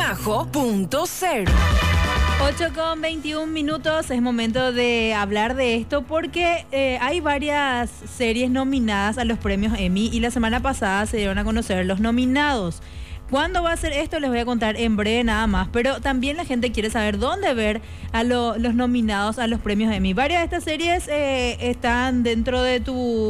8:21, es momento de hablar de esto porque hay varias series nominadas a los premios Emmy y la semana pasada se dieron a conocer los nominados. ¿Cuándo va a ser esto? Les voy a contar en breve nada más, pero también la gente quiere saber dónde ver a los nominados a los premios Emmy. Varias de estas series están dentro de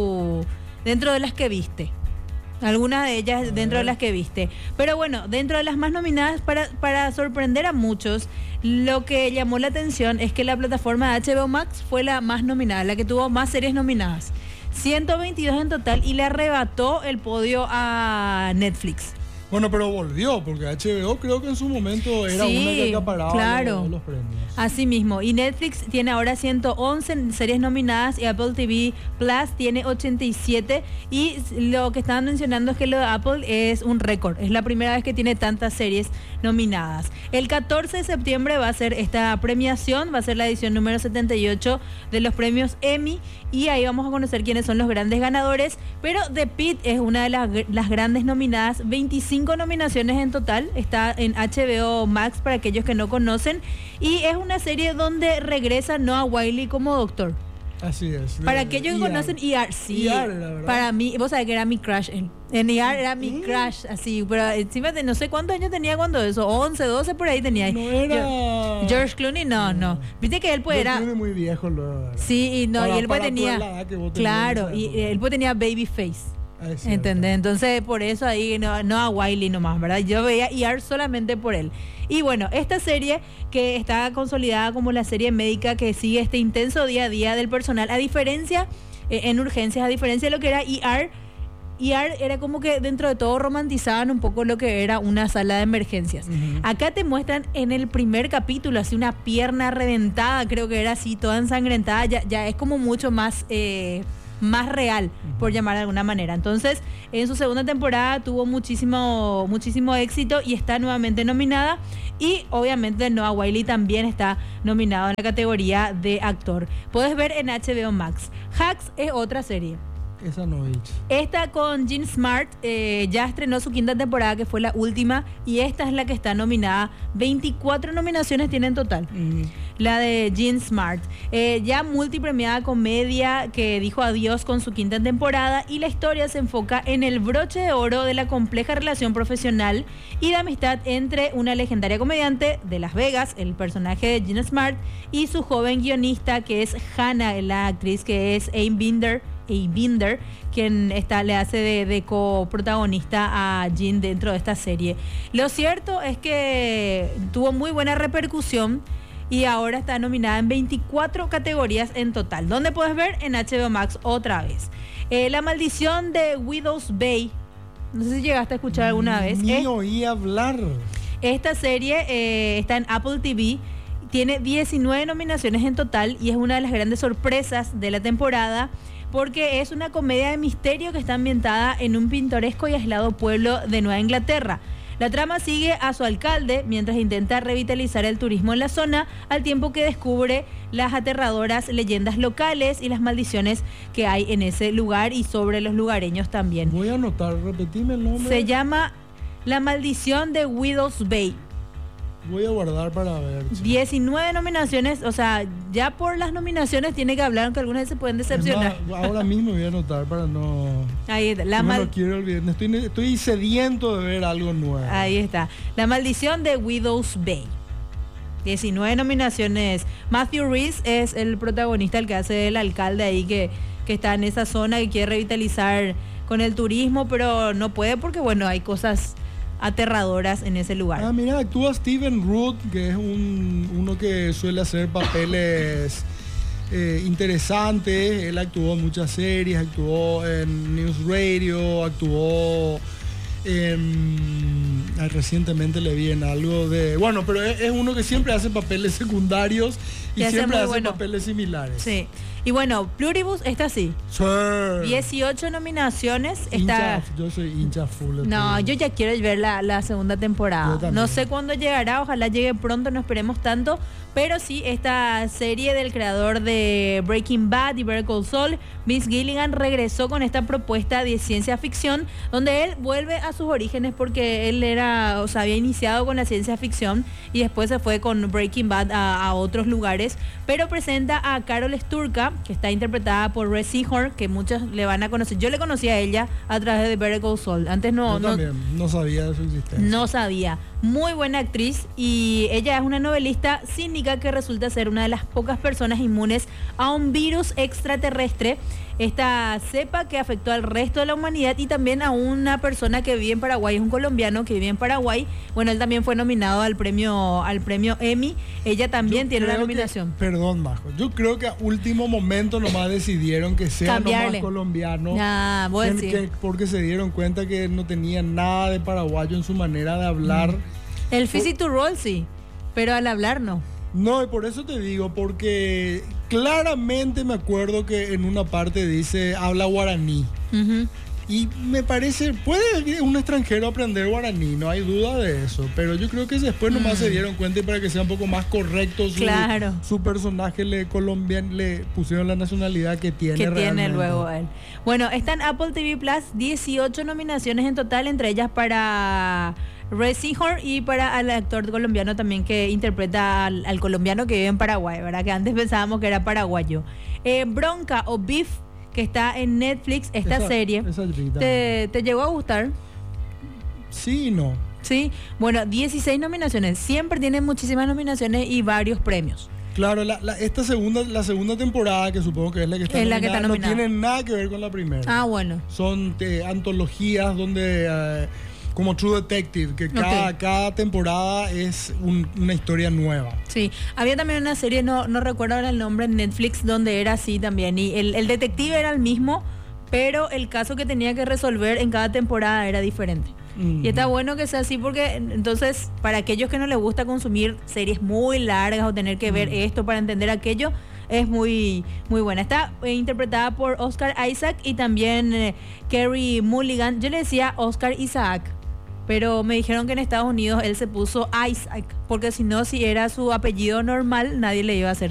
las que viste. Algunas de ellas dentro de las que viste. Pero bueno, dentro de las más nominadas, para sorprender a muchos, lo que llamó la atención es que la plataforma de HBO Max fue la más nominada, la que tuvo más series nominadas. 122 en total y le arrebató el podio a Netflix. Bueno, pero volvió, porque HBO creo que en su momento era una que acaparaba los premios. Así mismo. Y Netflix tiene ahora 111 series nominadas y Apple TV Plus tiene 87. Y lo que estaban mencionando es que lo de Apple es un récord. Es la primera vez que tiene tantas series nominadas. El 14 de septiembre va a ser esta premiación, va a ser la edición número 78 de los premios Emmy. Y ahí vamos a conocer quiénes son los grandes ganadores. Pero The Pitt es una de las grandes nominadas, 25 nominaciones en total, está en HBO Max para aquellos que no conocen y es una serie donde regresa Noah Wyle como doctor. Así es. Para aquellos que conocen ER, sí. ER, la verdad. Para mí, vos sabés que era mi crush. En ER era mi crush, así. Pero encima de no sé cuántos años tenía cuando eso. 11, 12 por ahí tenía. No era... George Clooney, no. Viste que él pues era... Clooney muy viejo. Sí, y él pues tenía... Claro, y él pues tenía baby face. ¿Entendés? Entonces por eso ahí no a Wiley nomás, ¿verdad? Yo veía ER solamente por él. Y bueno, esta serie que está consolidada como la serie médica que sigue este intenso día a día del personal, a diferencia en urgencias, a diferencia de lo que era ER era como que dentro de todo romantizaban un poco lo que era una sala de emergencias. Acá te muestran en el primer capítulo así una pierna reventada, creo que era así, toda ensangrentada, ya es como mucho más real, por llamar de alguna manera. Entonces, en su segunda temporada tuvo muchísimo éxito y está nuevamente nominada. Y obviamente Noah Wyle también está nominado en la categoría de actor. Puedes ver en HBO Max. Hacks es otra serie. Esa no he hecho. Esta con Jean Smart ya estrenó su quinta temporada, que fue la última, y esta es la que está nominada. 24 nominaciones tiene en total. La de Jean Smart. Ya multipremiada comedia que dijo adiós con su quinta temporada, y la historia se enfoca en el broche de oro de la compleja relación profesional y de amistad entre una legendaria comediante de Las Vegas, el personaje de Jean Smart, y su joven guionista, que es Hannah, la actriz que es Aim Binder, quien le hace de coprotagonista a Jean dentro de esta serie. Lo cierto es que tuvo muy buena repercusión y ahora está nominada en 24 categorías en total. ¿Dónde puedes ver? En HBO Max otra vez. La maldición de Widow's Bay. No sé si llegaste a escuchar alguna vez. Ni oí hablar. Esta serie está en Apple TV. Tiene 19 nominaciones en total y es una de las grandes sorpresas de la temporada, porque es una comedia de misterio que está ambientada en un pintoresco y aislado pueblo de Nueva Inglaterra. La trama sigue a su alcalde mientras intenta revitalizar el turismo en la zona, al tiempo que descubre las aterradoras leyendas locales y las maldiciones que hay en ese lugar y sobre los lugareños también. Voy a anotar, repetime el nombre. Se llama La maldición de Widow's Bay. Voy a guardar para ver. 19 nominaciones, o sea, ya por las nominaciones tiene que hablar, aunque algunas veces se pueden decepcionar. Ahora mismo voy a anotar para no... Ahí está. No me lo quiero olvidar. Estoy sediento de ver algo nuevo. Ahí está. La maldición de Widow's Bay. 19 nominaciones. Matthew Rhys es el protagonista, el que hace el alcalde ahí que está en esa zona y quiere revitalizar con el turismo, pero no puede porque, bueno, hay cosas aterradoras en ese lugar. Mira, actúa Stephen Root, que es uno que suele hacer papeles interesantes. Él actuó en muchas series, actuó en News Radio, actuó recientemente le vi en algo de... Bueno, pero es uno que siempre hace papeles secundarios y siempre hace papeles similares. Sí. Y bueno, Pluribus está así. Sí. 18 nominaciones. Yo soy hincha full. No, yo ya quiero ver la segunda temporada. No sé cuándo llegará, ojalá llegue pronto, no esperemos tanto. Pero sí, esta serie del creador de Breaking Bad y Better Call Saul, Vince Gilligan, regresó con esta propuesta de ciencia ficción, donde él vuelve a sus orígenes porque él era ella, o sea, había iniciado con la ciencia ficción y después se fue con Breaking Bad a otros lugares, pero presenta a Carol Sturka, que está interpretada por Rhea Seehorn, que muchos le van a conocer. Yo le conocí a ella a través de Better Call Saul. Antes Yo también no sabía de su existencia. No sabía. Muy buena actriz y ella es una novelista cínica que resulta ser una de las pocas personas inmunes a un virus extraterrestre, esta cepa que afectó al resto de la humanidad y también a una persona que vive en Paraguay, es un colombiano que vive en Paraguay. Bueno, él también fue nominado al premio Emmy. Ella también tiene la nominación. Perdón, Majo. Yo creo que a último momento nomás decidieron que sea nomás colombiano. Porque se dieron cuenta que no tenía nada de paraguayo en su manera de hablar. El physical role sí, pero al hablar no. No, y por eso te digo, porque claramente me acuerdo que en una parte dice habla guaraní. Y me parece, puede un extranjero aprender guaraní, no hay duda de eso, pero yo creo que después nomás se dieron cuenta y para que sea un poco más correcto su personaje le pusieron la nacionalidad que tiene realmente. Tiene luego él. Bueno, está en Apple TV Plus, 18 nominaciones en total, entre ellas para Rhea Seehorn y para el actor colombiano también que interpreta al colombiano que vive en Paraguay, ¿verdad? Que antes pensábamos que era paraguayo. Bronca o Beef, que está en Netflix, esta serie. ¿Te llegó a gustar? Sí y no. Sí, bueno, 16 nominaciones. Siempre tiene muchísimas nominaciones y varios premios. Claro, la segunda temporada, que supongo que es la que está nominada, no tiene nada que ver con la primera. Ah, bueno. Son antologías donde... como True Detective, que cada temporada es una historia nueva. Sí, había también una serie, no recuerdo ahora el nombre, en Netflix, donde era así también. Y el detective era el mismo, pero el caso que tenía que resolver en cada temporada era diferente. Y está bueno que sea así porque entonces para aquellos que no les gusta consumir series muy largas o tener que ver esto para entender aquello, es muy, muy buena. Está interpretada por Oscar Isaac y también Carey Mulligan. Yo le decía Oscar Isaac, pero me dijeron que en Estados Unidos él se puso Isaac, porque si no, si era su apellido normal, nadie le iba a hacer